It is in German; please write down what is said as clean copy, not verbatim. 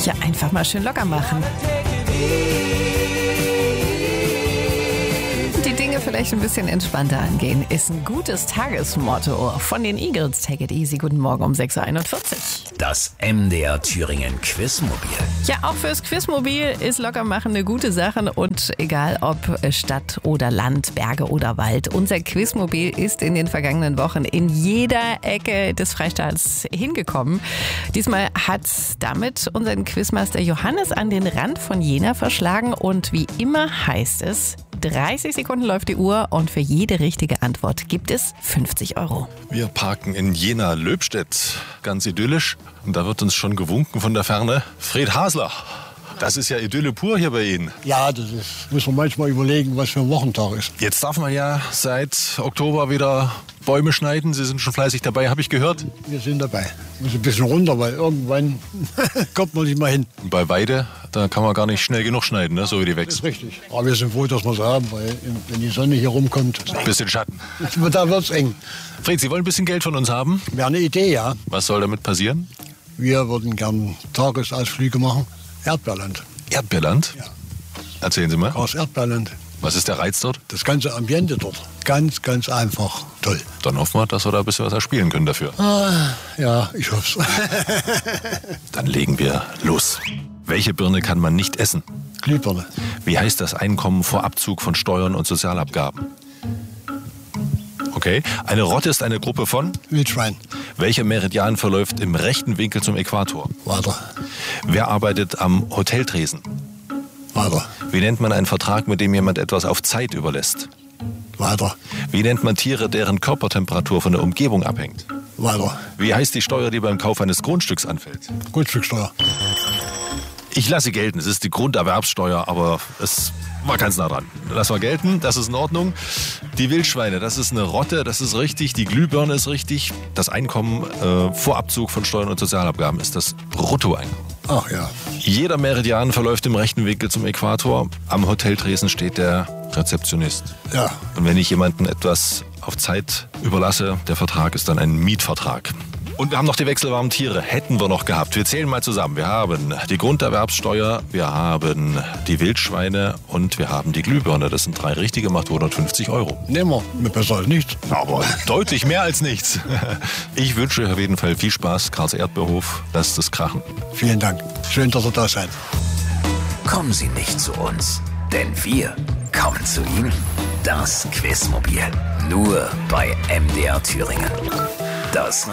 Ja, einfach mal schön locker machen. Die Dinge vielleicht ein bisschen entspannter angehen, ist ein gutes Tagesmotto von den Eagles. Take it easy. Guten Morgen um 6.41 Uhr. Das MDR Thüringen Quizmobil. Ja, auch fürs Quizmobil ist Lockermachen eine gute Sache und egal ob Stadt oder Land, Berge oder Wald. Unser Quizmobil ist in den vergangenen Wochen in jeder Ecke des Freistaats hingekommen. Diesmal hat damit unseren Quizmaster Johannes an den Rand von Jena verschlagen und wie immer heißt es, 30 Sekunden läuft die Uhr und für jede richtige Antwort gibt es 50 €. Wir parken in Jena-Löbstedt, ganz idyllisch. Und da wird uns schon gewunken von der Ferne. Fred Hasler, das ist ja Idylle pur hier bei Ihnen. Ja, muss man manchmal überlegen, was für ein Wochentag ist. Jetzt darf man ja seit Oktober wieder Bäume schneiden. Sie sind schon fleißig dabei, habe ich gehört. Wir sind dabei. Muss ein bisschen runter, weil irgendwann kommt man nicht mal hin. Und bei Weide, da kann man gar nicht schnell genug schneiden, ne? So wie die Das wächst. ist richtig. Aber wir sind froh, dass wir es haben, weil wenn die Sonne hier rumkommt, Bisschen Schatten. da wird es eng. Fred, Sie wollen ein bisschen Geld von uns haben? Wäre eine Idee, ja. Was soll damit passieren? Wir würden gern Tagesausflüge machen. Erdbeerland. Erdbeerland? Ja. Erzählen Sie mal. Aus Erdbeerland. Was ist der Reiz dort? Das ganze Ambiente dort. Ganz, ganz einfach. Toll. Dann hoffen wir, dass wir da ein bisschen was erspielen können dafür. Ja, ich hoffe es. Dann legen wir los. Welche Birne kann man nicht essen? Glühbirne. Wie heißt das Einkommen vor Abzug von Steuern und Sozialabgaben? Okay. Eine Rotte ist eine Gruppe von? Wildschwein. Welcher Meridian verläuft im rechten Winkel zum Äquator? Weiter. Wer arbeitet am Hoteltresen? Weiter. Wie nennt man einen Vertrag, mit dem jemand etwas auf Zeit überlässt? Weiter. Wie nennt man Tiere, deren Körpertemperatur von der Umgebung abhängt? Weiter. Wie heißt die Steuer, die beim Kauf eines Grundstücks anfällt? Grundstücksteuer. Ich lasse sie gelten. Es ist die Grunderwerbssteuer, aber es war ganz nah dran. Lass mal gelten, das ist in Ordnung. Die Wildschweine, das ist eine Rotte, das ist richtig. Die Glühbirne ist richtig. Das Einkommen vor Abzug von Steuern und Sozialabgaben ist das Bruttoeinkommen. Ach ja. Jeder Meridian verläuft im rechten Winkel zum Äquator. Am Hoteltresen steht der Rezeptionist. Ja. Und wenn ich jemanden etwas auf Zeit überlasse, der Vertrag ist dann ein Mietvertrag. Und wir haben noch die wechselwarmen Tiere, hätten wir noch gehabt. Wir zählen mal zusammen. Wir haben die Grunderwerbssteuer, wir haben die Wildschweine und wir haben die Glühbirne. Das sind 3 richtige, macht 150 €. Nehmen wir. Mir besser als nichts. Aber deutlich mehr als nichts. Ich wünsche euch auf jeden Fall viel Spaß. Karls Erdbeerhof, lasst es krachen. Vielen Dank. Schön, dass ihr da seid. Kommen Sie nicht zu uns, denn wir kommen zu Ihnen. Das Quizmobil. Nur bei MDR Thüringen. Das